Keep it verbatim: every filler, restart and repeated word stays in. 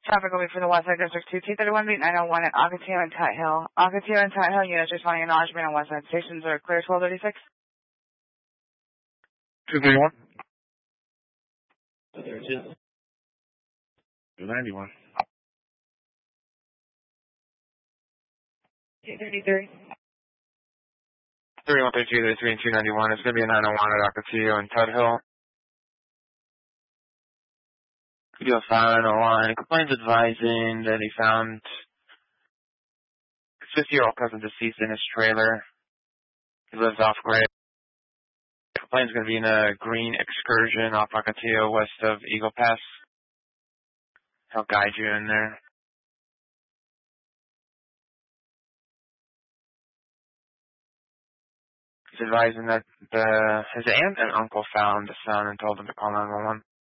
Traffic will be for the Westside District two T thirty-one beat nine oh one at Ocotillo and Tut Hill. Ocotillo and Tut Hill units responding acknowledgement on Westside stations are clear twelve thirty-six. two thirty-one. two ninety-one. two thirty-three. thirty-one, thirty-two, thirty-three, and two ninety-one. It's going to be a nine oh one at Ocotillo and Tut Hill. Video file nine oh one. Complaints advising that he found his fifty-year-old cousin deceased in his trailer. He lives off-grid. Complaint's going to be in a green excursion off Ocotillo west of Eagle Pass. He'll guide you in there. He's advising that the, his aunt and uncle found the son and told him to call nine one one.